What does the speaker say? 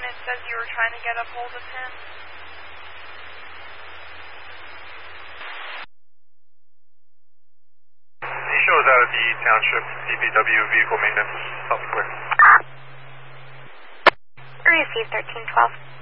It says you were trying to get a hold of him. He shows out at the Township DPW vehicle maintenance. South Clear. Receive 1312.